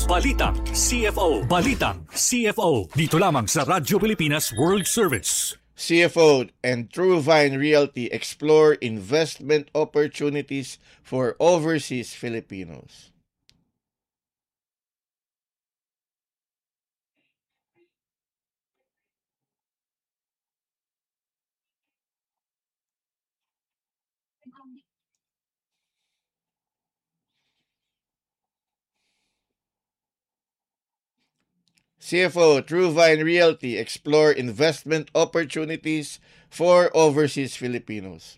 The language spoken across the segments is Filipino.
Balitang CFO. Balitang CFO. Dito lamang sa Radyo Pilipinas World Service. CFO and TrueVine Realty explore investment opportunities for overseas Filipinos. CFO, TrueVine Realty explore investment opportunities for overseas Filipinos.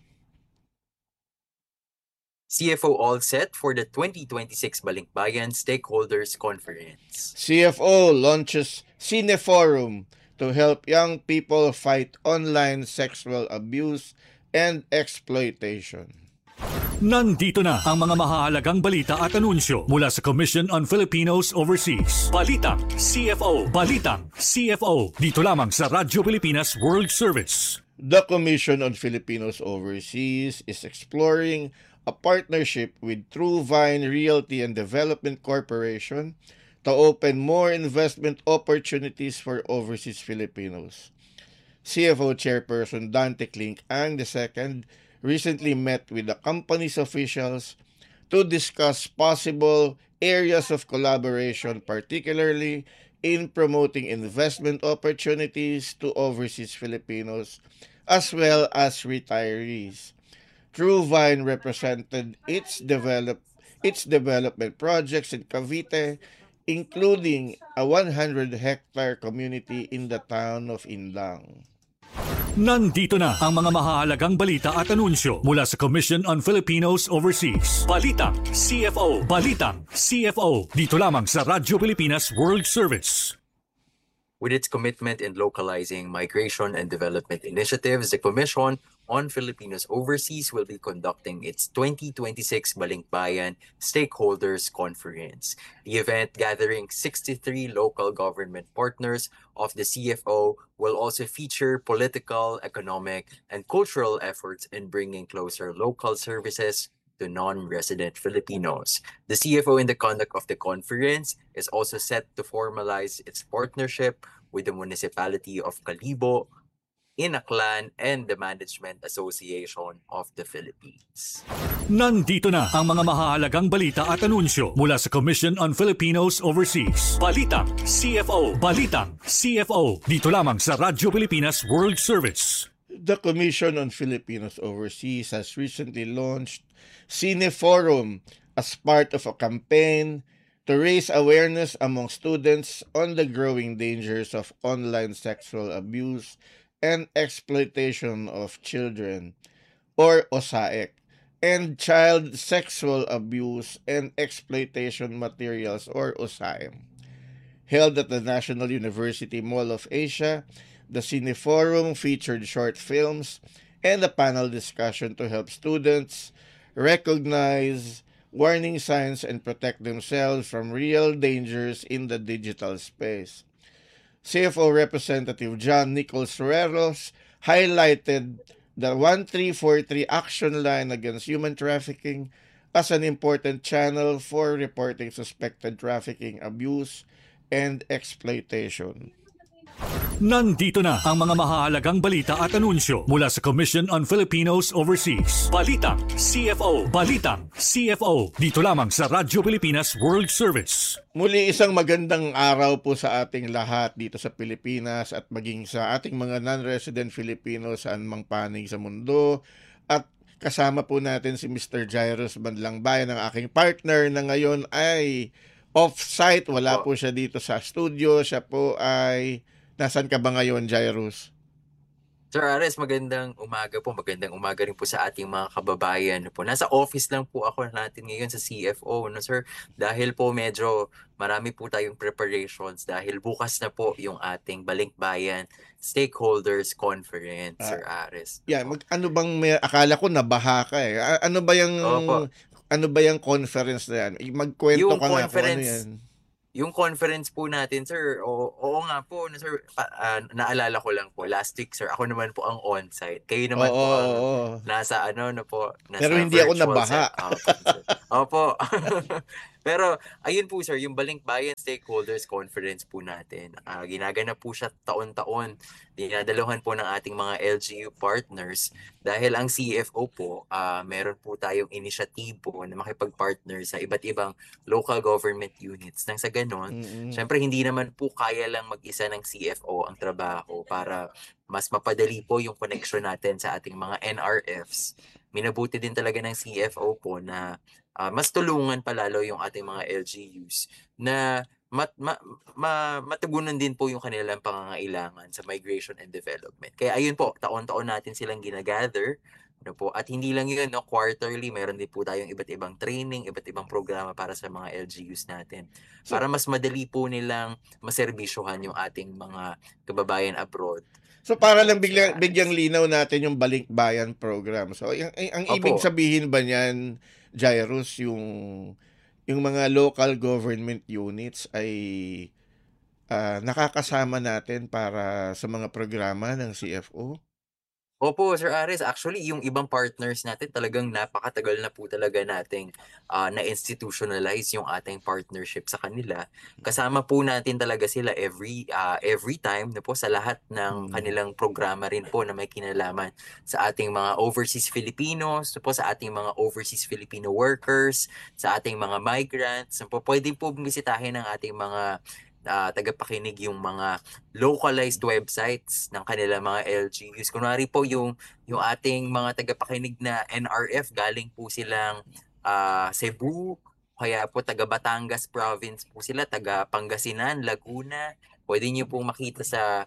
CFO all set for the 2026 Balinkbayan Stakeholders Conference. CFO launches Cineforum to help young people fight online sexual abuse and exploitation. Nandito na ang mga mahahalagang balita at anunsyo mula sa Commission on Filipinos Overseas. Balitang CFO. Balitang CFO. Dito lamang sa Radyo Pilipinas World Service. The Commission on Filipinos Overseas is exploring a partnership with TrueVine Realty and Development Corporation to open more investment opportunities for overseas Filipinos. CFO Chairperson Dante Clink-Ang II recently met with the company's officials to discuss possible areas of collaboration, particularly in promoting investment opportunities to overseas Filipinos as well as retirees. TrueVine represented its development projects in Cavite, including a 100-hectare community in the town of Indang. Nandito na ang mga mahahalagang balita at anunsyo mula sa Commission on Filipinos Overseas. Balitang CFO. Balitang CFO. Dito lamang sa Radyo Pilipinas World Service. With its commitment in localizing migration and development initiatives, the Commission on Filipinos Overseas will be conducting its 2026 Balinkbayan Stakeholders Conference. The event, gathering 63 local government partners of the CFO, will also feature political, economic, and cultural efforts in bringing closer local services to non-resident Filipinos. The CFO, in the conduct of the conference, is also set to formalize its partnership with the municipality of Calibo, Inaklan, and the Management Association of the Philippines. Nandito na ang mga mahahalagang balita at anunsyo mula sa Commission on Filipinos Overseas. Balitang CFO. Balitang CFO. Dito lamang sa Radyo Pilipinas World Service. The Commission on Filipinos Overseas has recently launched Cineforum as part of a campaign to raise awareness among students on the growing dangers of online sexual abuse and exploitation of children, or OSAEC, and child sexual abuse and exploitation materials, or OSAIM. Held at the National University Mall of Asia, the Cineforum featured short films and a panel discussion to help students recognize warning signs and protect themselves from real dangers in the digital space. CFO Representative John Nichols Herreros highlighted the 1343 action line against human trafficking as an important channel for reporting suspected trafficking, abuse, and exploitation. Nandito na ang mga mahahalagang balita at anunsyo mula sa Commission on Filipinos Overseas. Balitang CFO. Balitang CFO. Dito lamang sa Radyo Pilipinas World Service. Muli isang magandang araw po sa ating lahat dito sa Pilipinas at maging sa ating mga non-resident Filipinos sa anumang panig sa mundo. At kasama po natin si Mr. Jairus Banlangbayan, ang aking partner na ngayon ay off-site. Wala po siya dito sa studio. Siya po ay... Nasaan ka ba ngayon, Jairus? Sir Ares, magandang umaga po. Magandang umaga rin po sa ating mga kababayan po. Nasa office lang po ako natin ngayon sa CFO, no sir? Dahil po medyo marami po tayong preparations dahil bukas na po yung ating Balinkbayan Stakeholders Conference, Sir Ares. Yeah, ano bang akala ko nabaha ka eh. Ano ba yung conference na yan? Magkwento Yung ka nga kung ano yan. Yung conference po natin, sir, oo nga po, sir, naalala ko lang po, last week, sir, ako naman po ang on-site. Kayo naman po ang nasa, nasa Pero hindi ako nabaha. Opo. Pero ayun po sir, yung Balinkbayan Stakeholders Conference po natin, ginaganap po siya taon-taon. Dinadaluhan po ng ating mga LGU partners dahil ang CFO po, meron po tayong inisyatibo na makipag-partner sa iba't ibang local government units. Nang sa ganon, Mm. syempre hindi naman po kaya lang mag-isa ng CFO ang trabaho para mas mapadali po yung connection natin sa ating mga NRFs. Minabuti din talaga ng CFO po na mas tulungan palalo yung ating mga LGUs na matugunan din po yung kanilang pangangailangan sa migration and development. Kaya ayun po, taon-taon natin silang ginagather. Ano po, at hindi lang yun, no, quarterly, meron din po tayong iba't ibang training, iba't ibang programa para sa mga LGUs natin. So, Para mas madali po nilang maserbisyuhan yung ating mga kababayan abroad. So para lang Sir bigyang Alex. linaw natin yung Balinkbayan program. So ang ibig Opo. sabihin ba niyan, Jairus, yung mga local government units ay nakakasama natin para sa mga programa ng CFO? Opo, Sir Ares. Actually, yung ibang partners natin talagang napakatagal na po talaga nating na-institutionalize yung ating partnership sa kanila. Kasama po natin talaga sila every time na po sa lahat ng kanilang programa rin po na may kinalaman sa ating mga overseas Filipinos, po sa ating mga overseas Filipino workers, sa ating mga migrants. Po, pwede po bisitahin ng ating mga tagapakinig yung mga localized websites ng kanilang mga LGUs. Kunwari po yung ating mga tagapakinig na NRF, galing po silang Cebu, kaya po taga Batangas province po sila, taga Pangasinan, Laguna. Pwede niyo pong makita sa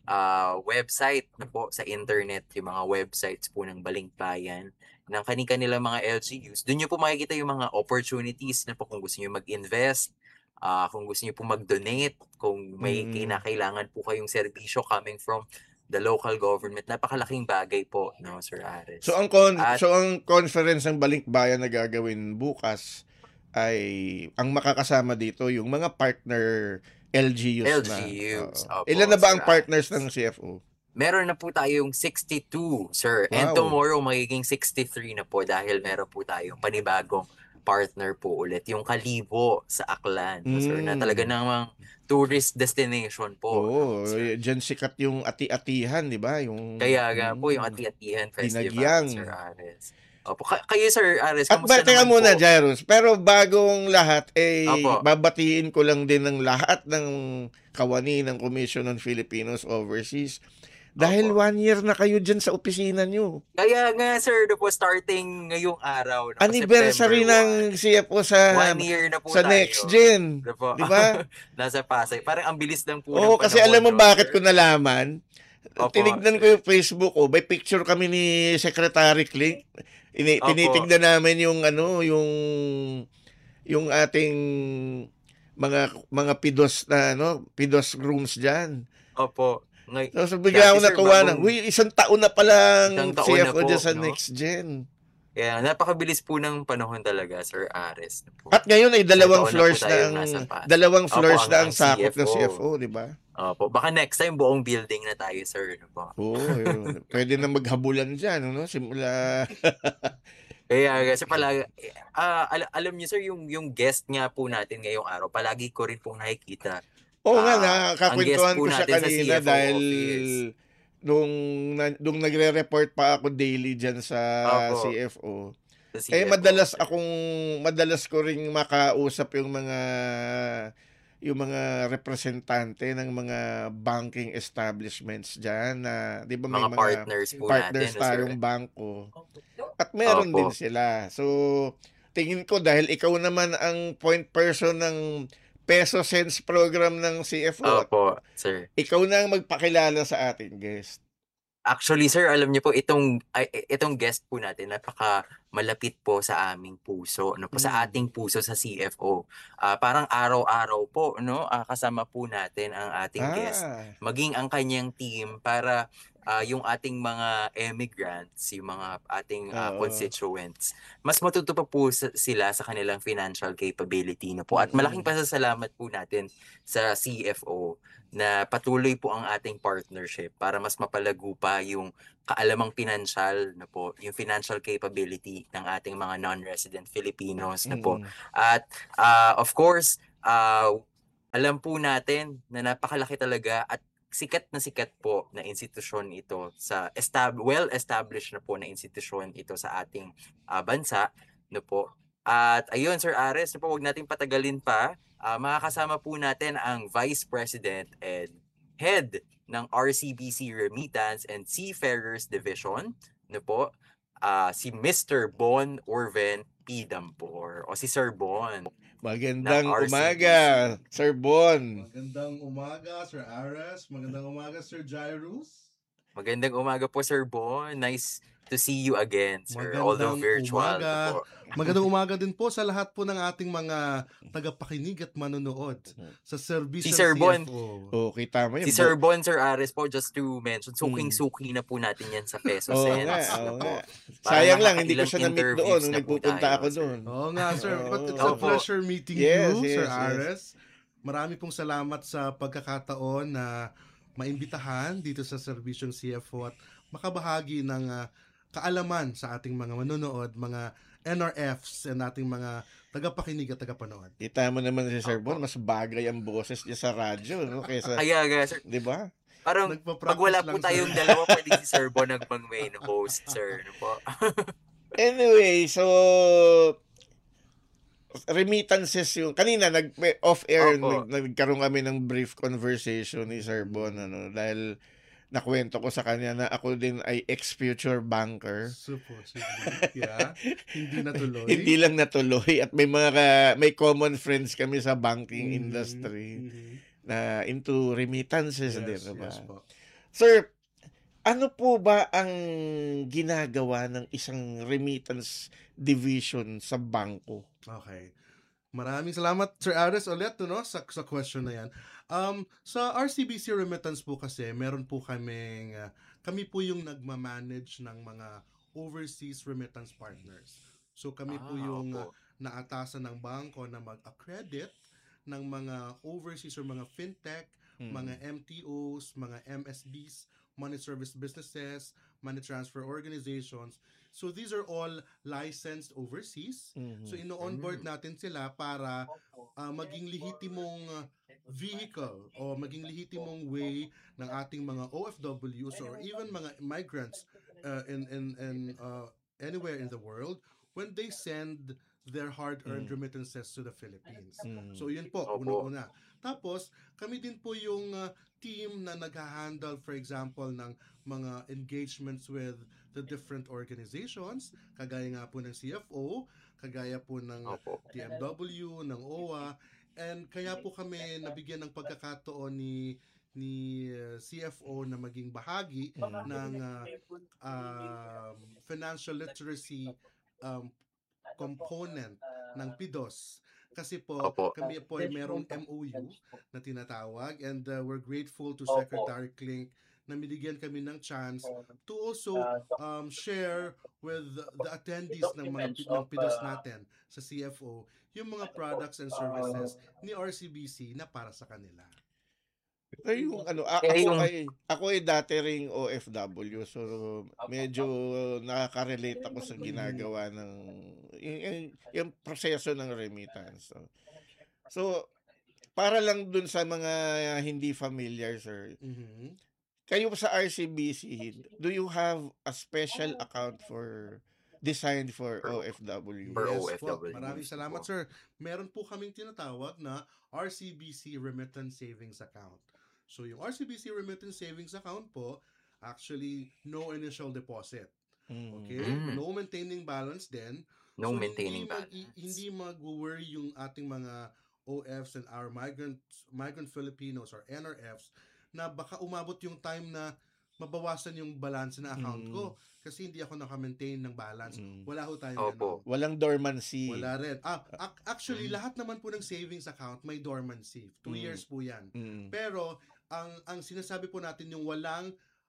website na po sa internet, yung mga websites po ng Balinkbayan ng kanilang mga LGUs. Doon niyo po makikita yung mga opportunities na po kung gusto niyo mag-invest, kung gusto niyo po mag-donate, kung may kinakailangan po kayong serbisyo coming from the local government. Napakalaking bagay po, no, Sir Ares. So ang conference ng Balinkbayan na gagawin bukas ay ang makakasama dito yung mga partner LGUs na. Opo, Ilan na ba Sir ang partners Ares. ng CFO? Meron na po tayong 62, sir. And Wow. tomorrow magiging 63 na po dahil meron po tayong panibagong partner po ulit. Yung Kalibo sa Aklan, sir, na talaga namang tourist destination po. Oo, Sir. dyan sikat yung ati-atihan, di ba? Kaya nga po yung Ati-Atihan Festival, Dinagyang. Sir Ares. Opo, kayo Sir Ares, At kamusta teka naman muna, po? Jairus, pero bagong lahat, Opo. babatiin ko lang din ng lahat ng kawani ng Commission on Filipinos Overseas. Dahil Opo. 1 year na kayo dyan sa opisina nyo. Kaya nga sir, po starting ngayong araw, Anniversary ng CFO sa 1 year na po sa tayo. Next Gen. Diba? Di ba? Nasa Pasay. Parang ang bilis lang po Oo, ng kasi panahon, alam mo no, bakit sir? ko nalaman? Opo, Tinignan ko sir. yung Facebook ko, may picture kami ni Secretary Klink. Opo. Tinitignan namin yung yung ating mga pidos na pidos rooms diyan. Opo. So bigla ako Dati, sir, natuwa na, bagong- isang taon na palang Isang taon CFO na po, dyan sa no? Next Gen. Kaya napakabilis po ng panahon talaga, Sir Ares. Po. At ngayon ay dalawang Isang taon floors po na tayong ang nasa Pasay. dalawang Opo, floors na ang ang sakop ng CFO. CFO, di ba? Opo. Baka next time buong building na tayo, sir. Ano po? Oo, yun. Pwede na maghabulan diyan, no? Simula Kaya kasi palagi, alam niyo sir, yung guest nga po natin ngayong araw, palagi ko rin pong nakikita. Oo nga, Ang guest nakakwentuhan po ko siya natin sa kanina CFO dahil office. nung nagre-report pa ako daily dyan sa Opo. CFO. Sa CFO, Madalas sir. madalas ko ring makausap yung mga representante ng mga banking establishments dyan na, di ba may Mga mga partners po partners natin, no, tayong sir? bangko. At meron Opo. din sila. So, tingin ko dahil ikaw naman ang point person ng Peso Sense program ng CFO, Opo, sir. ikaw na ang magpakilala sa ating guest. Actually, sir, alam niyo po, itong guest po natin, napaka malapit po sa aming puso, no po, sa ating puso sa CFO. Parang araw-araw po, no, kasama po natin ang ating guest, maging ang kanyang team para yung ating mga immigrants, yung mga ating Oo. constituents, mas matuto pa po sila sa kanilang financial capability na po. At malaking Mm. pasasalamat po natin sa CFO na patuloy po ang ating partnership para mas mapalago pa yung kaalamang pinansyal na po, yung financial capability ng ating mga non-resident Filipinos na po. Mm. At of course, alam po natin na napakalaki talaga at sikat po na institusyon ito sa well-established na po na institusyon ito sa ating bansa, no po. At ayun, Sir Ares, no po, wag nating patagalin pa. Makakasama po natin ang Vice President and Head ng RCBC Remittance and Seafarers Division, no po, si Mr. Bon Orven P. Dampor o si Sir Bon ng Magandang RCBC. umaga, Sir Bon. Magandang umaga, Sir Ares. Magandang umaga, Sir Jairus. Magandang umaga po, Sir Bon. Nice to see you again, sir. Although virtual. Umaga. Po. Magandang umaga din po sa lahat po ng ating mga tagapakinig at manonood sa Service Si Sir Bon. Okay, tama yan. Si Sir Bon, Sir Ares po, just to mention, suking-suki na po natin yan sa peso Oo cents. nga, oo nga. Parang Sayang lang, hindi ko nakakailang siya na-meet doon interviews nung na po nagpupunta tayo, ako sir. doon. Oo nga, sir. But it's a Opo. pleasure meeting Yes, you, Sir yes. Ares. Marami pong salamat sa pagkakataon na maimbitahan dito sa Serbisyong CFO at makabahagi ng kaalaman sa ating mga manonood, mga NRFs and ating mga tagapakinig at tagapanood. Kita mo naman si Sir Bon, mas bagay ang boses niya sa radyo, no? Kaysa, Kaya nga, sir. di ba? Parang Nagpa-practice pag wala po lang, tayong sir. dalawa, pwede si Sir Bon nagpang-main host, sir. Ano po? Anyway, so remittances yung kanina off-air Opo. nagkaroon kami ng brief conversation ni Sir Bon dahil nakwento ko sa kanya na ako din ay ex-future banker. Yeah. Hindi natuloy. Hindi lang natuloy at may common friends kami sa banking industry na into remittances din, diba? Yes po. Sir, ano po ba ang ginagawa ng isang remittance division sa bangko? Okay. Maraming salamat, Sir Ares, ulit sa question na yan. Sa RCBC Remittance po kasi, meron po kami po yung nagmamanage ng mga overseas remittance partners. So kami po yung opo. naatasan ng bangko na mag-accredit ng mga overseas or mga fintech, mga MTOs, mga MSBs, money service businesses, money transfer organizations. So these are all licensed overseas. So ino-onboard natin sila para maging lehitimong vehicle o maging lehitimong way ng ating mga OFWs or even mga migrants in anywhere in the world when they send their hard-earned remittances to the Philippines. So yun po, Opo. una-una. Tapos, kami din po yung team na nag-handle, for example, ng mga engagements with the different organizations, kagaya nga po ng CFO, kagaya po ng Opo. TMW, ng OWA, and kaya po kami nabigyan ng pagkakataon ni CFO na maging bahagi ng financial literacy component ng PIDOS. Kasi po, Opo. kami po ay merong MOU na tinatawag and we're grateful to Secretary Klink na binigyan kami ng chance to also share with the attendees ng PIDOS natin sa CFO yung mga products and services ni RCBC na para sa kanila. Yung ako ay dati ring OFW, so medyo nakaka-relate ako sa ginagawa ng yung proseso ng remittance. So para lang dun sa mga hindi familiar, sir. Kayo sa RCBC, do you have a special account designed for OFW? For Yes po. OFW. Maraming salamat, sir. Meron po kaming tinatawag na RCBC Remittance Savings Account. So, yung RCBC Remittance Savings Account po, actually, no initial deposit. Okay? No maintaining balance din. No So, maintaining balance. Hindi mag-worry yung ating mga OFs and our migrant Filipinos or NRFs na baka umabot yung time na mabawasan yung balance na account ko kasi hindi ako naka-maintain ng balance. Wala ho tayong Opo. ganun. Walang dormancy. Wala rin. Actually, lahat naman po ng savings account may dormancy. 2 years po yan. Pero, ang sinasabi po natin yung walang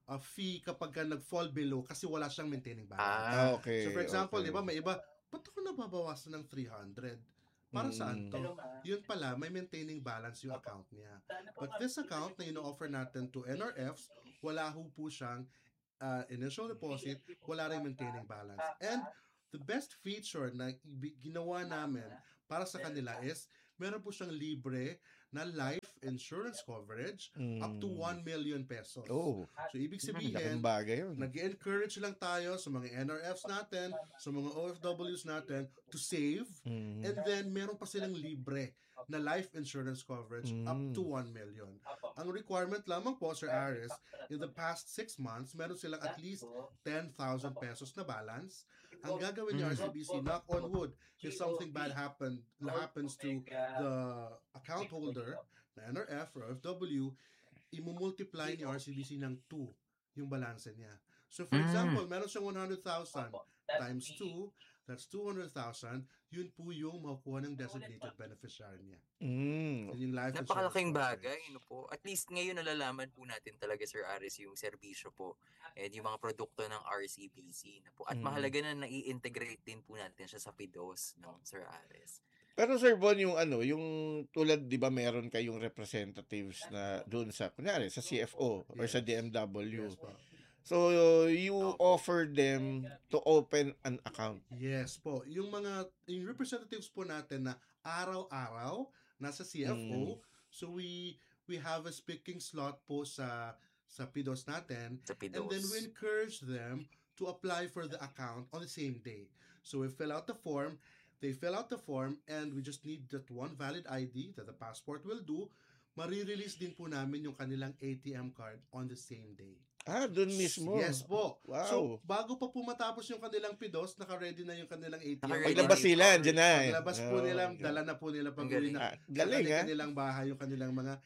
fee kapag ka nag-fall below kasi wala siyang maintaining balance. Ah, Okay. So for example, okay. di ba may iba, ba't ako nababawasan ng 300? Para saan to? Yun pala, may maintaining balance yung account niya. But this account na ino-offer natin to NRFs, wala ho po siyang initial deposit, wala rin maintaining balance. And the best feature na ginawa namin para sa kanila is meron po siyang libre na life insurance coverage up to 1 million pesos. Oh, So ibig laking sabihin, bagay yun. nag-encourage lang tayo sa mga NRFs natin, sa mga OFWs natin to save, and then meron pa silang libre na life insurance coverage up to 1 million. Ang requirement lamang po, Sir Aris, in the past 6 months, meron silang at least 10,000 pesos na balance. Ang gagawin ni RCBC, knock on wood, if something bad happens to the account holder na NRF or OFW, imumultiply ni RCBC ng 2 yung balance niya. So for example, meron siyang 100,000 times 2, that's 200,000, yun po yung makukuha ng designated beneficiary niya. Yun yung life napakalaking insurance bagay, coverage. no po. At least ngayon nalalaman po natin talaga, Sir Aris, yung serbisyo po and yung mga produkto ng RCBC na po. At mahalaga na nai-integrate din po natin siya sa PIDOS, no, Sir Aris. Pero Sir Bon, yung yung tulad, di ba meron kayong representatives na doon sa, kunyari, sa CFO or sa Yes. DMW. Yes po. So, you offer them to open an account. Yes po. Yung representatives po natin na araw-araw nasa CFO, so we have a speaking slot po sa PIDOS natin, Sa and then PIDOS. we encourage them to apply for the account on the same day. So we fill out the form, they fill out the form, and we just need that one valid ID that the passport will do. Marirelease din po namin yung kanilang ATM card on the same day. Doon mismo. Yes po. Wow. So, bago pa po matapos yung kanilang PIDOS, naka-ready na yung kanilang ATM. Naka-ready Paglabas na nila, andyan na. Paglabas po nila, Okay. dala na po nila pag Ang galing. uwi na. Galing, sa ha? kanilang bahay, yung kanilang mga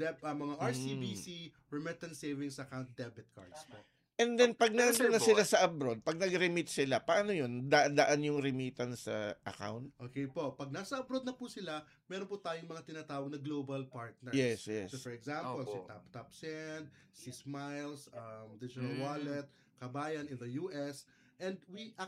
RCBC remittance savings account debit cards po. And then, pag Pero nandun Sir na sila Bon, sa abroad, pag nag-remit sila, paano yun? Daan yung remittance sa account? Okay po. Pag nasa abroad na po sila, meron po tayong mga tinatawag na global partners. Yes, yes. So for example, si Opo. TapTapSend, si Smiles, Digital Wallet, Kabayan in the US, and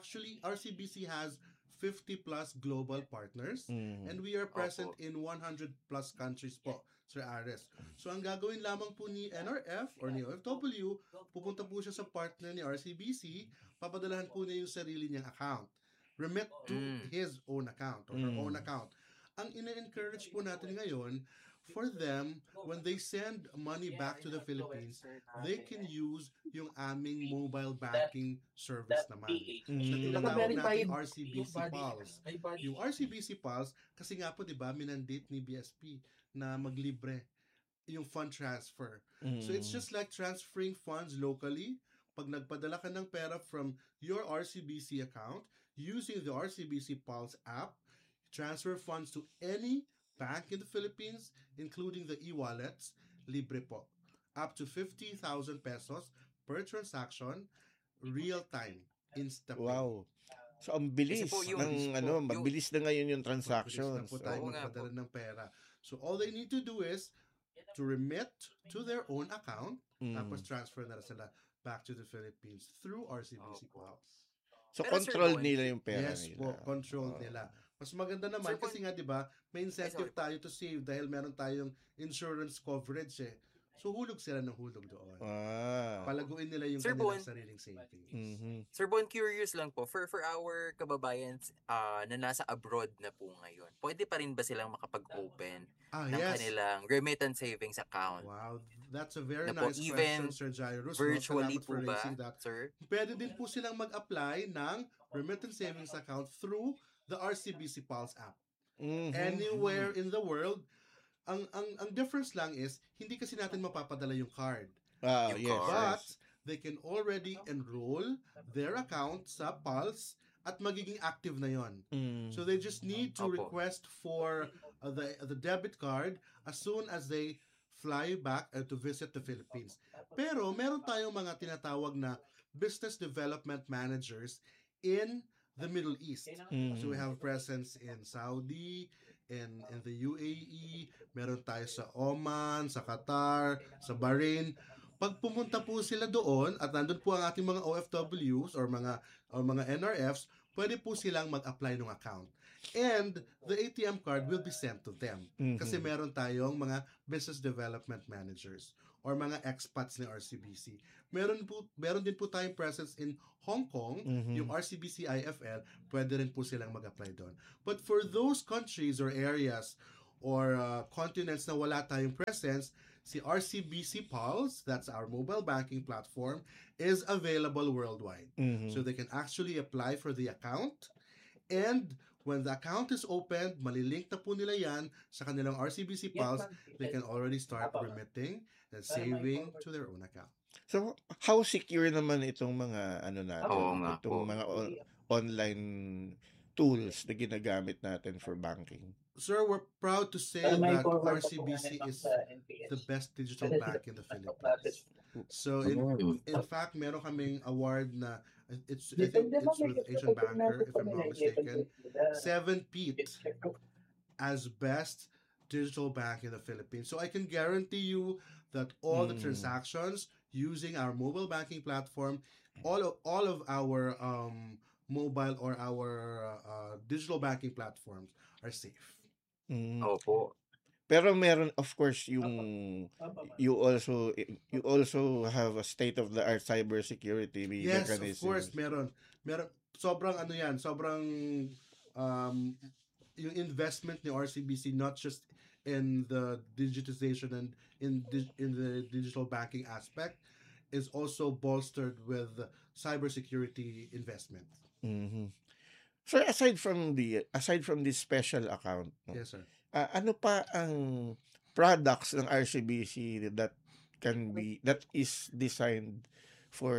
RCBC has 50 plus global partners, and we are present in 100 plus countries po, Sir Aris. So ang gagawin lamang po ni NRF or ni OFW, pupunta po siya sa partner ni RCBC, papadalahan po niya yung sarili niyang account. Remit to his own account or her own account. Ang ina-encourage po natin ngayon, for them, when they send money back to the Philippines, they can use yung aming mobile banking service naman. Na tinatawag natin RCBC Pulse. Yung RCBC Pulse, kasi nga po, di ba, minandate ni BSP na maglibre yung fund transfer. So it's just like transferring funds locally. Pag nagpadala ka ng pera from your RCBC account using the RCBC Pulse app, transfer funds to any bank in the Philippines, including the e-wallets, libre po. Up to 50,000 pesos per transaction, real-time, instant. Wow. So, ang bilis Kasi po ng, mabilis na ngayon yung Mabilis transactions. na po tayo Oo nga magpadala ng pera. So, all they need to do is to remit to their own account, tapos transfer na sila back to the Philippines through RCBC Pulse. So, Pero Sir control Bon, nila yung pera Yes nila. po, control nila. Mas maganda naman Sir Bon, kasi nga 'di ba, may incentive sorry. tayo to save dahil meron tayong insurance coverage eh. So hulog sila ng hulog doon. Palaguin nila yung Sir kanilang Bon, sariling savings. Sir Bon, curious lang po, for our kababayan na nasa abroad na po ngayon, pwede pa rin ba silang makapag-open ng Yes. kanilang remittance savings account? Wow, that's a very Na po, nice even question, Sir Jairus. virtually Salamat for po ba, raising that. sir? Pwede din po silang mag-apply ng remittance savings account through the RCBC Pulse app. Anywhere in the world. Ang difference lang is, hindi kasi natin mapapadala yung card. Yung Yes, card. But, yes. they can already enroll their account sa Pulse at magiging active na yon. So they just need to Opo. request for the debit card as soon as they fly back to visit the Philippines. Pero meron tayong mga tinatawag na business development managers in the Middle East. So we have presence in Saudi, in the UAE, meron tayo sa Oman, sa Qatar, sa Bahrain. Pag pumunta po sila doon at nandun po ang ating mga OFWs or mga NRFs, pwede po silang mag-apply ng account. And the ATM card will be sent to them. Kasi meron tayong mga business development managers or mga expats ng RCBC. Meron din po tayong presence in Hong Kong, yung RCBC IFL, pwede rin po silang mag-apply doon. But for those countries or areas or continents na wala tayong presence, si RCBC Pulse, that's our mobile banking platform, is available worldwide. So they can actually apply for the account, and when the account is opened, malilink na po nila yan sa kanilang RCBC Pulse, they can already start remitting and saving to their own account. So, how secure naman itong mga Oo nga itong po. mga online tools na ginagamit natin for banking? Sir, we're proud to say that RCBC is the best digital bank in the Philippines. So in fact, meron kaming award na I think it's with Asian Banker, if I'm not mistaken, 7-peat as best digital bank in the Philippines. So I can guarantee you that all the transactions using our mobile banking platform, all of our mobile or our digital banking platforms are safe. Opo. Pero meron, of course, yung you also have a state-of-the-art cybersecurity Yes, of mechanism. course, meron sobrang yung investment ni RCBC, not just in the digitization and in the digital banking aspect, is also bolstered with cybersecurity investment. So aside from this special account, Yes, sir. ano pa ang products ng RCBC that is designed for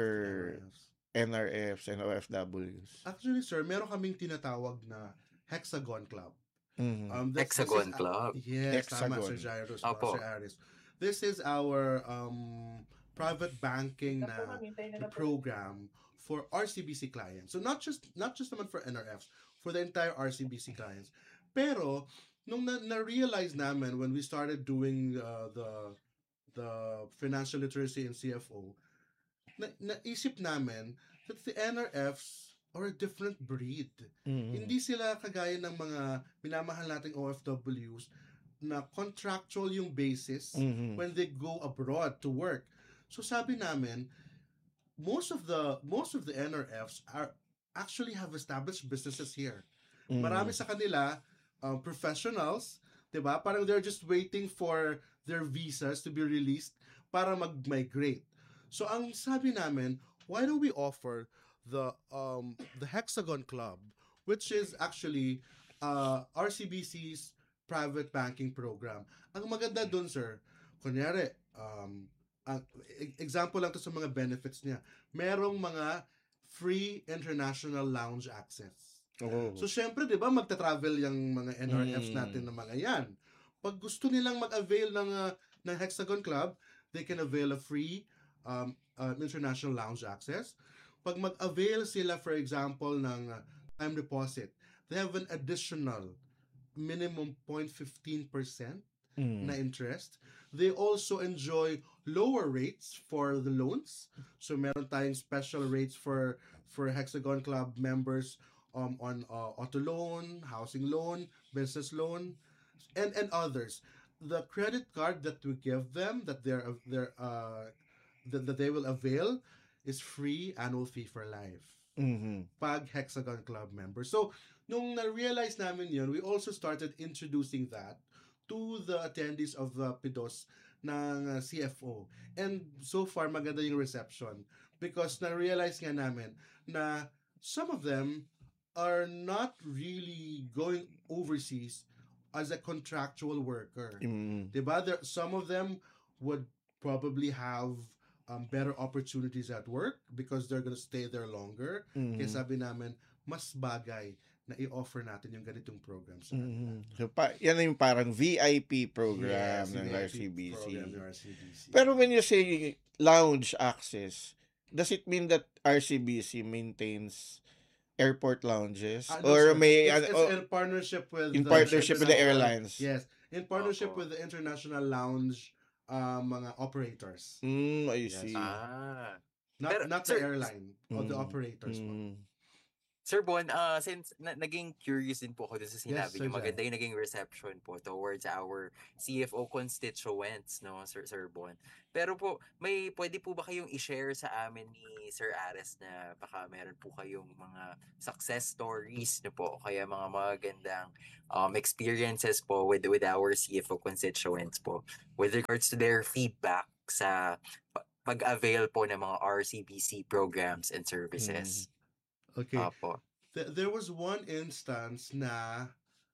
NRFs and OFWs? Actually, sir, meron kaming tinatawag na Hexagon Club. Hexagon Club. Yes, tama, Hexagon. Sir Jairus, Apo. Sir Aris. This is our private banking na program for RCBC clients. So not just naman for NRFs, for the entire RCBC clients. Pero nung na-realize namin when we started doing the financial literacy in CFO, naisip namin that the NRFs are a different breed. Hindi sila kagaya ng mga minamahal nating OFWs na contractual yung basis when they go abroad to work. So sabi namin, most of the NRFs are actually have established businesses here. Marami sa kanila professionals, 'di ba? Parang they're just waiting for their visas to be released para mag-migrate. So ang sabi namin, why don't we offer the Hexagon Club, which is actually RCBC's private banking program. Ang maganda dun, sir, kunyari, example lang to sa mga benefits niya. Merong mga free international lounge access. So, syempre, di ba, magta-travel yung mga NRFs natin na mga yan. Pag gusto nilang mag-avail ng Hexagon Club, they can avail a free international lounge access. Pag mag-avail sila, for example, ng time deposit, they have an additional minimum 0.15% na interest. They also enjoy lower rates for the loans. So meron tayong special rates for Hexagon Club members on auto loan, housing loan, business loan, and others. The credit card that we give them that that they will avail is free annual fee for life. Pag Hexagon Club member. So nung na-realize namin yun, we also started introducing that to the attendees of the PIDOS ng CFO. And so far, maganda yung reception because na-realize nga namin na some of them are not really going overseas as a contractual worker. Diba? Some of them would probably have better opportunities at work because they're gonna stay there longer. Kaya sabi namin, mas bagay na i-offer natin yung ganitong programs. So, yan yung parang VIP program ng RCBC. Pero when you say lounge access, does it mean that RCBC maintains airport lounges? Or may it's in partnership with with the airlines? Yes, in partnership with the International Lounge mga operators. I Yes. see. Pero, Not the sir, airline, of the Mm, operators po. Sir Bon, since naging curious din po ako doon sa Yes, sinabi Sir niyo, maganda Jai. yung naging reception po towards our CFO constituents, no, Sir Bon. Pero po, pwede po ba kayong i-share sa amin ni Sir Ares na baka meron po kayong mga success stories na po, o kaya mga magandang experiences po with our CFO constituents po with regards to their feedback sa pag-avail po ng mga RCBC programs and services. Okay. Opo. There was one instance na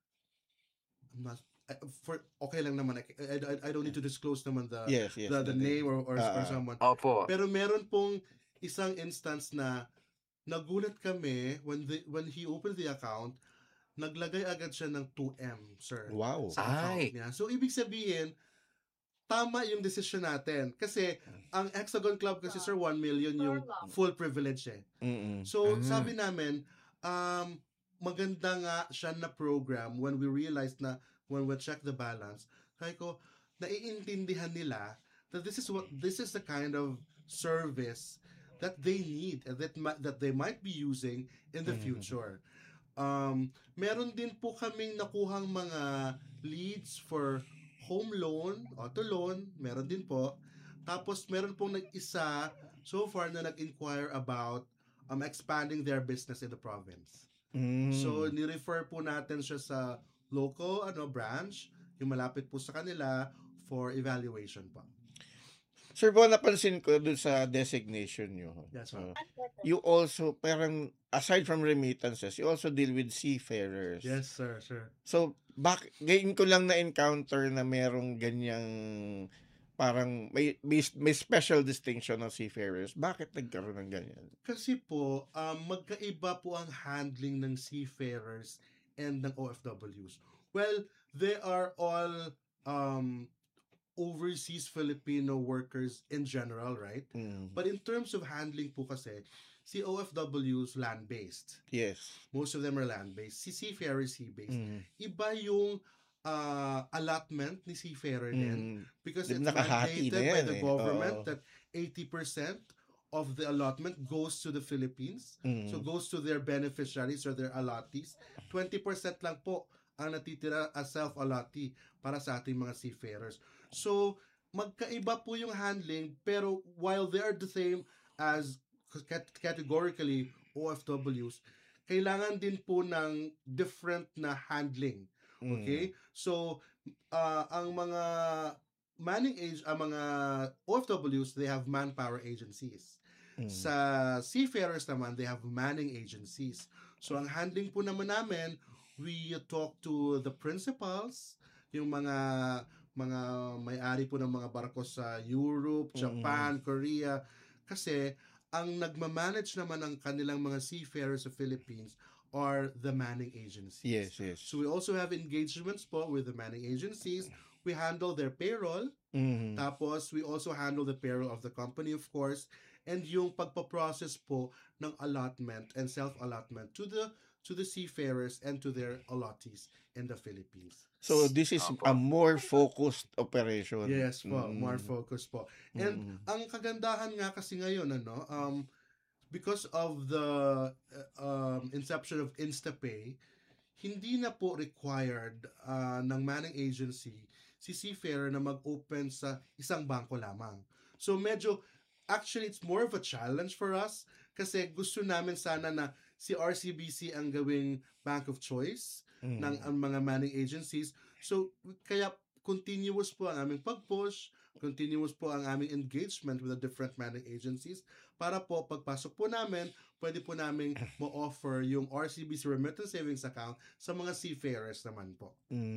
okay lang naman. I don't need to disclose naman Yes, the name or someone. Opo. Pero meron pong isang instance na nagulat kami when he opened the account, naglagay agad siya ng 2M, sir. Wow. Sa account niya. So, ibig sabihin, tama yung decision natin. Kasi, ang Hexagon Club kasi, sir, 1 million yung full privilege eh. So, sabi namin, maganda nga siya na program when we realized na, when we check the balance, sabi ko, naiintindihan nila that this is the kind of service that they need and that they might be using in the future. Meron din po kaming nakuhang mga leads for home loan, auto loan, meron din po. Tapos meron pong nag-isa so far na nag-inquire about expanding their business in the province. So ni-refer po natin siya sa local branch, yung malapit po sa kanila for evaluation pa. Sir Bon, napansin ko dun sa designation nyo. Yes, sir. You also, parang, aside from remittances, you also deal with seafarers. Yes, sir. So, ngayon ko lang na-encounter na merong ganyang, parang, may special distinction ng seafarers. Bakit nagkaroon ng ganyan? Kasi po, magkaiba po ang handling ng seafarers and ng OFWs. Well, they are all overseas Filipino workers in general, right? But in terms of handling po kasi, si OFWs land-based. Yes. Most of them are land-based. Si seafarer sea-based. Iba yung allotment ni seafarer din because it's mandated by the government that 80% of the allotment goes to the Philippines. So goes to their beneficiaries or their allottees. 20% lang po ang natitira as self-allottee para sa ating mga seafarers. So, magkaiba po yung handling, pero while they are the same as categorically OFWs, kailangan din po ng different na handling. Okay? So, ang mga ang mga OFWs, they have manpower agencies. Sa seafarers naman, they have manning agencies. So, ang handling po naman namin, we talk to the principals, yung mga may-ari po ng mga barko sa Europe, Japan, Korea. Kasi, ang nagmamanage naman ng kanilang mga seafarers sa Philippines are the manning agencies. Yes. So, we also have engagements po with the manning agencies. We handle their payroll. Tapos, we also handle the payroll of the company, of course. And yung pagpaprocess po ng allotment and self-allotment to the seafarers and to their allottees in the Philippines. So, this is a more focused operation. Yes po, more focused po. And ang kagandahan nga kasi ngayon, because of the inception of InstaPay, hindi na po required ng manning agency si seafarer na mag-open sa isang bangko lamang. So actually, it's more of a challenge for us kasi gusto namin sana na si RCBC ang gawing bank of choice ng mga manning agencies. So, kaya continuous po ang aming pag-push, continuous po ang aming engagement with the different manning agencies para po pagpasok po namin, pwede po namin ma-offer yung RCBC Remittance Savings Account sa mga seafarers naman po.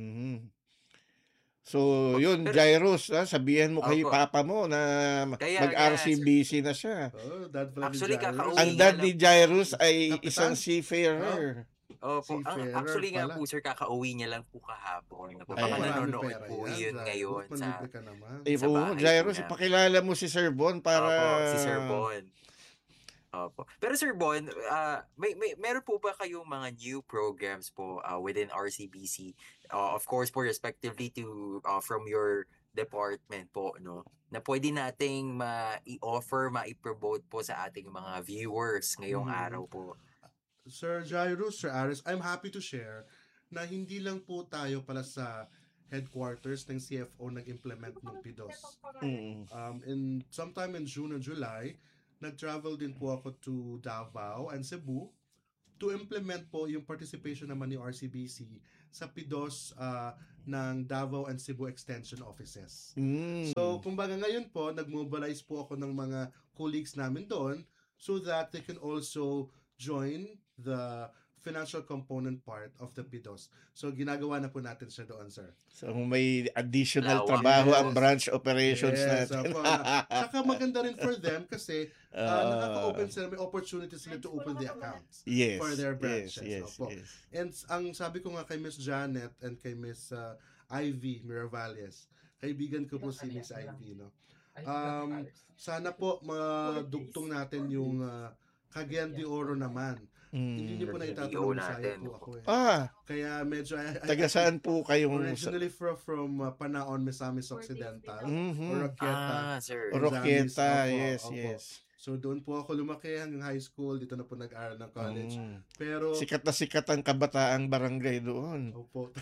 So, yun, Jairus, sabihan mo kay papa mo na mag-RCBC na siya. Oh, dad Actually, ang dad ni Jairus ay isang seafarer. Opo. Actually nga po, sir, kakauwi niya lang po kahapon. Baka nanonood po yun ngayon sa bahay Jairus, ipakilala mo si Sir Bon para... Opo, si Sir Bon. Opo. Pero Sir Bon, meron po ba kayong mga new programs po within RCBC? Of course po, respectively to from your department po, no, na pwede nating ma-i-offer, ma-i-promote po sa ating mga viewers ngayong araw po? Sir Jairus, Sir Aris, I'm happy to share na hindi lang po tayo pala sa headquarters ng CFO nag-implement ng PIDOS. Mm. Sometime in June and July, nag-travel din po ako to Davao and Cebu to implement po yung participation naman ni RCBC sa PIDOS ng Davao and Cebu Extension Offices. So, kumbaga ngayon po, nag-mobilize po ako ng mga colleagues namin doon so that they can also join the financial component part of the PIDOS. So, ginagawa na po natin siya doon, sir. So may additional Lawak. trabaho ang Yes. branch operations Yes, natin. opo. Tsaka maganda rin for them kasi nakaka-open sila, may opportunity sila to open the accounts Yes. for their branches. Yes. Opo. And ang sabi ko nga kay Miss Janet and kay Miss Ivy Miravales, kaibigan ko po si Miss Ivy, no? Sana po madugtong natin yung Cagayan de Oro naman. Hindi niyo po na itatanong natin. Bisaya po ako eh. Kaya medyo Taga saan po kayong originally from Panaon, Misamis Occidental Mhm. or Roqueta. Sir. Roqueta, Misamis, yes, opo. yes. So doon po ako lumaki hanggang high school, dito na po nag-aral ng college. Pero Sikat na sikat ang kabataang barangay doon. opo.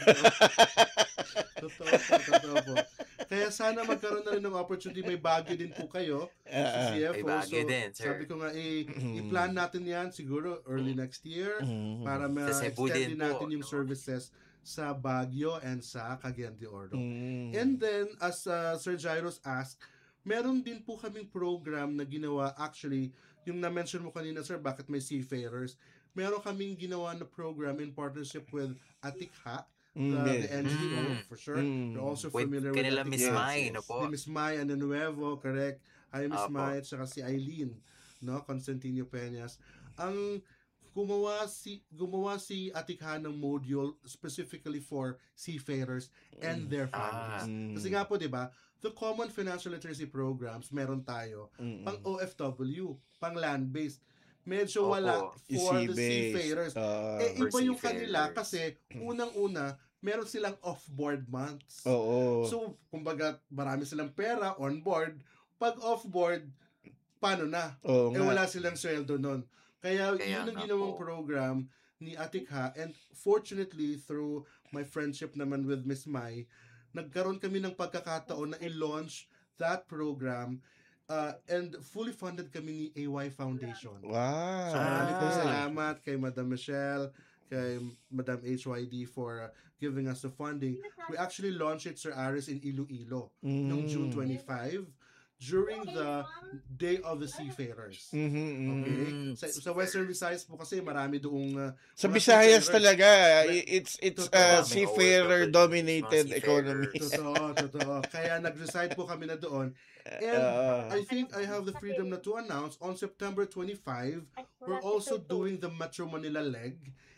Totoo po. Kaya sana magkaroon na rin ng opportunity. May Baguio din po kayo sa CFO. May Baguio din, sir. Sabi ko nga, i-plan natin yan siguro early next year para Sa Cebu ma-extend din din po, natin yung no? services sa Baguio and sa Cagayan de Oro. Mm. And then, as Sir Jairus asked, meron din po kaming program na ginawa. Actually, yung na-mention mo kanina, sir, bakit may seafarers? Meron kaming ginawa na program in partnership with Atikha, the NGO, for sure. You're also With familiar with kanila Atikha. Miss Mai, no po? Ni Miss Mai Ananuevo, correct? Hi, Miss Apo. Mai, at saka si Eileen, no? Constantino Peñas. Ang gumawa si Atikha ng module specifically for seafarers and their families. Kasi nga po, di ba, the common financial literacy programs, meron tayo pang OFW, pang land-based. Medyo Opo. wala for the Sea-based. seafarers. For Iba yung kanila seafarers. kasi unang-una, meron silang off-board months. Oo. So, kumbaga, marami silang pera on board. Pag off-board, paano na? Oo nga. Wala silang sweldo nun. Kaya Kaya yun ang nga ginawang po. program ni Atikha. And fortunately, through my friendship naman with Miss Mai, nagkaroon kami ng pagkakataon na i-launch that program and fully funded kami ni AY Foundation. Wow. So marami pong salamat kay Madam Michelle, kay Madam HYD for giving us the funding. We actually launched it, Sir Aris, in Iloilo noong June 25 during the Day of the Seafarers. Okay? Sa Western Visayas po kasi marami doong Sa mga Visayas seafarers. talaga, it's Totoo. a May seafarer OFW, dominated mga economy. seafarers. Totoo. Kaya nag-reside po kami na doon. And I think I have the freedom na to announce on September 25, we're also doing the Metro Manila leg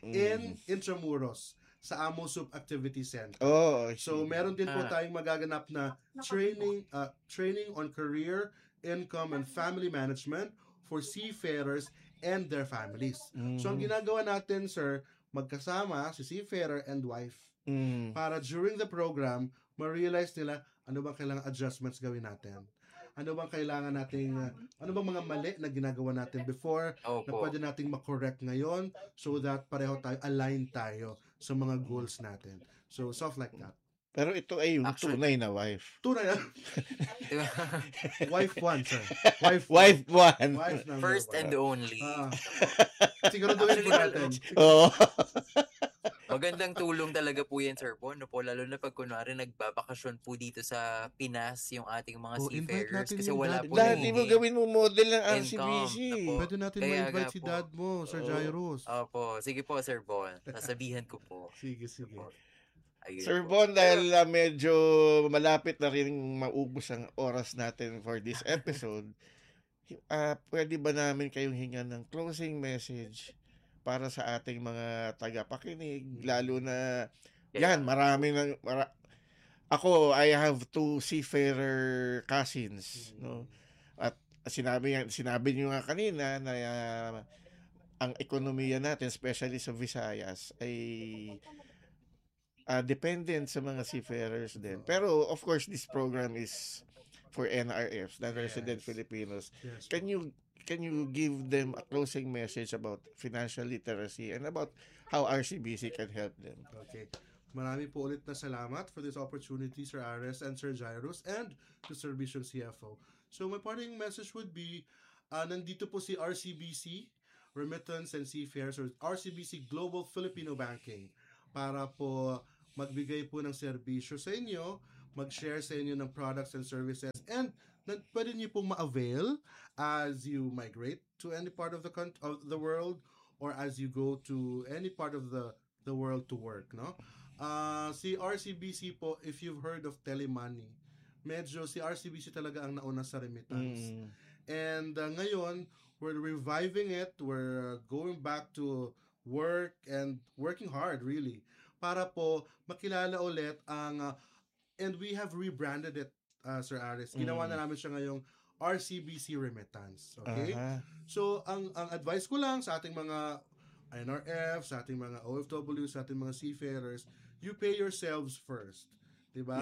in Intramuros sa Amosup Activity Center. Oh, So meron din po tayong magaganap na training on career, income, and family management for seafarers and their families. So ang ginagawa natin, sir, magkasama si seafarer and wife para during the program, ma-realize nila ano bang kailangan adjustments gawin natin. Ano bang kailangan nating, ano bang mga mali na ginagawa natin before na Opo. pwede nating makorek ngayon so that pareho tayo, align tayo sa mga goals natin. So, stuff like that. Pero ito ay yung Actually- tunay na wife. Tunay na. Wife one, sir. Wife Wife one. Wife number First one. and only. Siguraduhin po natin. Oo. Magandang tulong talaga po yan, Sir Bon. No po, lalo na pag kunwari nagbabakasyon po dito sa Pinas yung ating mga Oh, invite seafarers. natin Kasi yung wala dad. po Dati mo nagiging gawin mo model ng income RCBC. na po. Pwede natin Kaya ma-invite nga si po. dad mo, Sir Jairus. Opo. Sige po, Sir Bon. Sasabihan ko po. Sige. Ayun Sir po. Bon, dahil medyo malapit na rin maubos ang oras natin for this episode, pwede ba namin kayong hingan ng closing message para sa ating mga tagapakinig, lalo na yan, ako, I have 2 seafarer cousins, no? At sinabi niyo nga kanina na ang ekonomiya natin, especially sa Visayas, ay dependent sa mga seafarers din. Pero of course, this program is for NRFs, non-resident Yes. Filipinos. Yes. Can you give them a closing message about financial literacy and about how RCBC can help them? Okay. Marami po ulit na salamat for this opportunity, Sir Ares and Sir Jairus, and to Sir Vision CFO. So my parting message would be, nandito po si RCBC, Remittance and Seafares, or RCBC Global Filipino Banking, para po magbigay po ng serbisyo sa inyo, mag-share sa inyo ng products and services, and pwede niyo pong ma-avail as you migrate to any part of the world, or as you go to any part of the world to work, no? Si RCBC po, if you've heard of Telemoney, medyo si RCBC talaga ang nauna sa remittance. And ngayon, we're reviving it. We're going back to work and working hard, really, para po makilala ulit ang and we have rebranded it, Sir Aris. Ginawa na namin siya ngayong RCBC Remittance. Okay? So, ang advice ko lang sa ating mga NRF, sa ating mga OFW, sa ating mga seafarers, you pay yourselves first. Diba?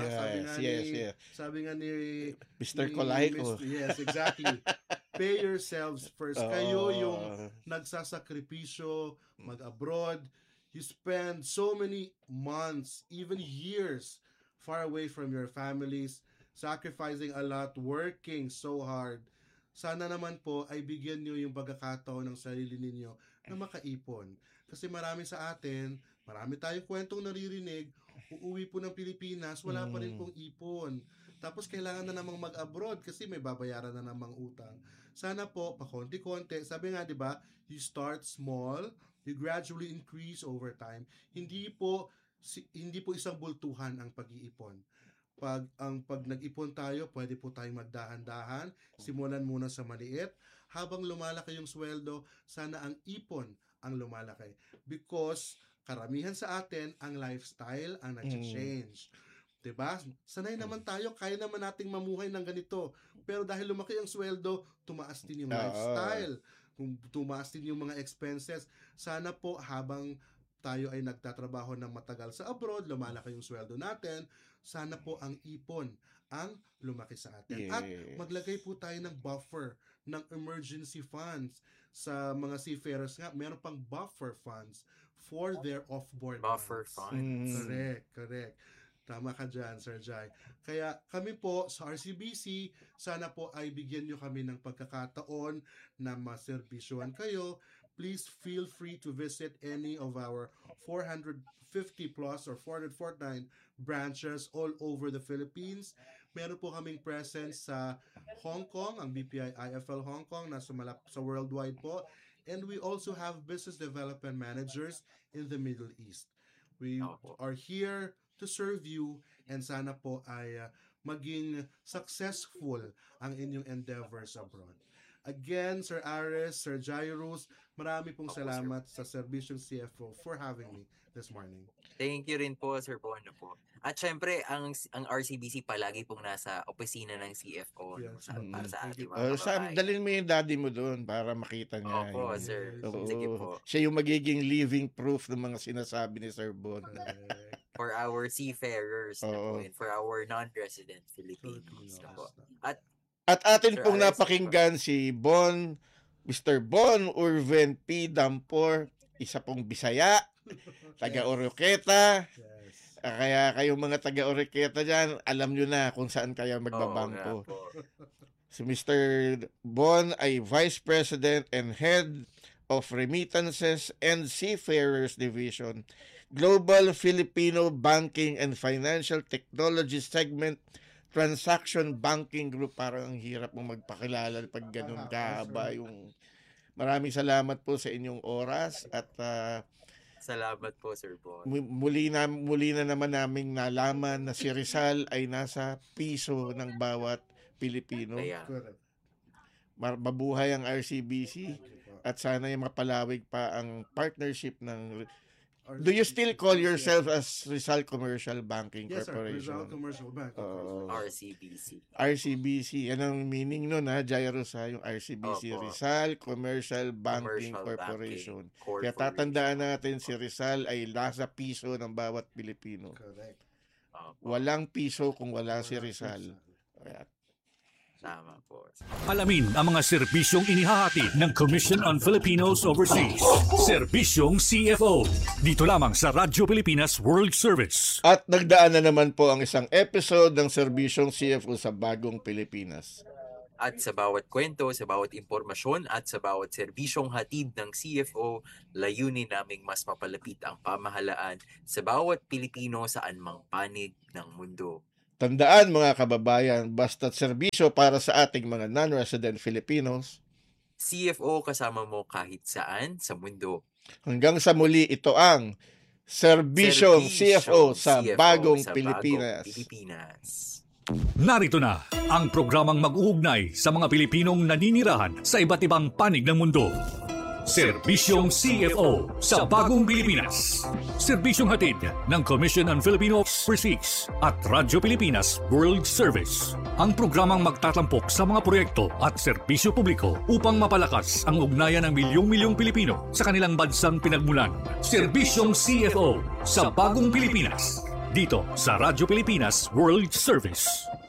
Yes, Sabi nga ni Mr. Colaiko. Yes, exactly. Pay yourselves first. Kayo yung nagsasakripisyo, mag-abroad. You spend so many months, even years, far away from your families, sacrificing a lot, working so hard. Sana naman po ay bigyan nyo yung pagkakataon ng sarili ninyo na makaipon. Kasi marami sa atin, marami tayong kwentong naririnig, uuwi po ng Pilipinas, wala pa rin pong ipon. Tapos kailangan na namang mag-abroad kasi may babayaran na namang utang. Sana po, pakonti-konti. Sabi nga, di ba, you start small, you gradually increase over time. Hindi po isang bultuhan ang pag-iipon. Pag nag-ipon tayo, pwede po tayong magdahan-dahan. Simulan muna sa maliit. Habang lumalaki yung sweldo, sana ang ipon ang lumalaki. Because karamihan sa atin, ang lifestyle ang nag-change. Diba? Sanay naman tayo, kaya naman nating mamuhay ng ganito. Pero dahil lumaki ang sweldo, tumaas din yung lifestyle. Kung tumaas din yung mga expenses, sana po habang tayo ay nagtatrabaho ng matagal sa abroad, lumalaki yung sweldo natin, sana po ang ipon ang lumaki sa atin. Yes. At maglagay po tayo ng buffer, ng emergency funds. Sa mga seafarers nga, meron pang buffer funds for their off-board Buffer months. funds. Correct. Tama ka dyan, Sir Jai. Kaya kami po sa RCBC, sana po ay bigyan nyo kami ng pagkakataon na maserbisyuhan kayo. Please feel free to visit any of our 450 plus or 449 branches all over the Philippines. Meron po kaming presence sa Hong Kong, ang BPI IFL Hong Kong, nasa sa worldwide po. And we also have business development managers in the Middle East. We are here to serve you and sana po ay maging successful ang inyong endeavors abroad. Again, Sir Ares, Sir Jairus, marami pong salamat sa Serbisyong CFO for having me this morning. Thank you rin po, Sir Bono po. At syempre, ang RCBC palagi pong nasa opisina ng CFO Yes. para sa ating mga Sam, kababayan. dalhin mo yung daddy mo doon para makita niya. Opo, yung- sir. Oo. Sige po. Siya yung magiging living proof ng mga sinasabi ni Sir Bon. For our seafarers na po Oo. and for our non-resident Filipinos na po. At atin Sir pong Alex, napakinggan si Mr. Bon Urven P. Dampor, isa pong Bisaya, taga Oroqueta. Yes. Kaya kayong mga taga Oroqueta dyan, alam nyo na kung saan kayo Oo nga magbabangko. po. Si Mr. Bon ay Vice President and Head of Remittances and Seafarers Division, Global Filipino Banking and Financial Technology Segment, Transaction Banking Group. Parang ang hirap mo magpakilala pag ganun kahaba yung... Maraming salamat po sa inyong oras at Salamat po, Sir Bon. muli na naman naming nalaman na si Rizal ay nasa piso ng bawat Pilipino. Kaya, Correct. Mabuhay ang RCBC at sana yung mapalawig pa ang partnership ng Do you still call yourself as Rizal Commercial Banking Yes, sir. Corporation? Rizal Commercial Bank. RCBC. RCBC. Yan ang meaning nun ha, Jairus ha, yung RCBC. Opo. Rizal Commercial Banking Commercial Corporation. Banking Kaya tatandaan natin si Rizal ay nasa piso ng bawat Pilipino. Correct. Opo. Walang piso kung wala si Rizal. Kaya Tama po. Alamin ang mga serbisyong inihahati ng Commission on Filipinos Overseas. Serbisyong CFO. Dito lamang sa Radyo Pilipinas World Service. At nagdaan na naman po ang isang episode ng Serbisyong CFO sa Bagong Pilipinas. At sa bawat kwento, sa bawat impormasyon at sa bawat serbisyong hatid ng CFO, layunin naming mas mapalapit ang pamahalaan sa bawat Pilipino saan mang panig ng mundo. Tandaan mga kababayan, basta't serbisyo para sa ating mga non-resident Filipinos. CFO kasama mo kahit saan sa mundo. Hanggang sa muli, ito ang Serbisyong CFO sa Bagong Pilipinas. Narito na ang programang mag-uugnay sa mga Pilipinong naninirahan sa iba't ibang panig ng mundo. Serbisyong CFO sa Bagong Pilipinas. Serbisyong hatid ng Commission on Filipino Overseas at Radyo Pilipinas World Service. Ang programang magtatampok sa mga proyekto at serbisyo publiko upang mapalakas ang ugnayan ng milyong-milyong Pilipino sa kanilang bansang pinagmulan. Serbisyong CFO sa Bagong Pilipinas. Dito sa Radyo Pilipinas World Service.